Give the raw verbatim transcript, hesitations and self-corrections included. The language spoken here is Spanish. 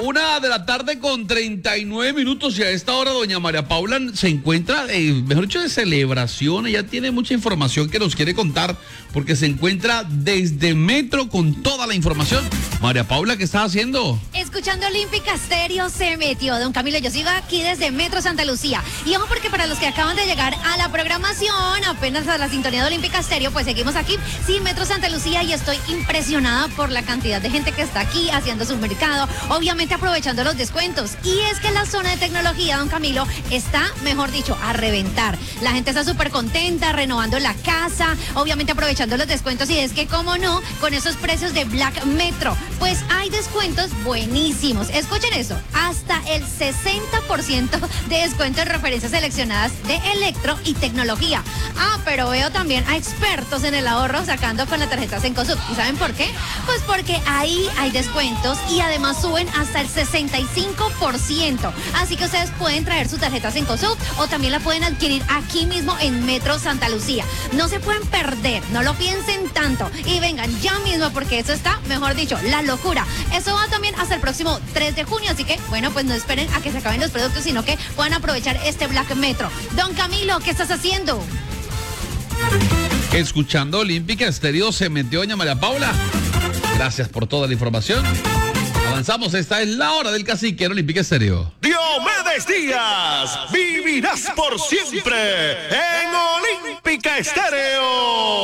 Una de la tarde con treinta y nueve minutos y a esta hora doña María Paula se encuentra, eh, mejor dicho, de celebración. Ella tiene mucha información que nos quiere contar porque se encuentra desde Metro con toda la información. María Paula, ¿qué estás haciendo? Escuchando Olímpica Estéreo se metió. Don Camilo, yo sigo aquí desde Metro Santa Lucía. Y ojo porque para los que acaban de llegar a la programación, apenas a la sintonía de Olímpica Estéreo, pues seguimos aquí, sí, Metro Santa Lucía, y estoy impresionada por la cantidad de gente que está aquí haciendo su mercado, obviamente aprovechando los descuentos. Y es que la zona de tecnología, don Camilo, está, mejor dicho, a reventar. La gente está súper contenta, renovando la casa, obviamente aprovechando los descuentos. Y es que, cómo no, con esos precios de Black Metro, pues hay descuentos buenísimos. Escuchen eso, hasta el sesenta por ciento de descuento en referencias seleccionadas de electro y tecnología. Ah, pero veo también a expertos en el ahorro sacando con la tarjeta Cencosud. ¿Y saben por qué? Pues porque ahí hay descuentos y además suben hasta el sesenta y cinco por ciento. Así que ustedes pueden traer su tarjeta Cencosud o también la pueden adquirir aquí mismo en Metro Santa Lucía. No se pueden perder, no lo piensen tanto y vengan ya mismo porque eso está, mejor dicho, la locura. Eso va también hasta el próximo tres de junio, así que bueno, pues no esperen a que se acaben los productos, sino que puedan aprovechar este Black Metro. Don Camilo, ¿qué estás haciendo? Escuchando Olímpica Estéreo se metió doña María Paula. Gracias por toda la información. Avanzamos, esta es la hora del cacique en Olímpica Estéreo. Diomedes Díaz, vivirás por siempre en Olímpica Estéreo.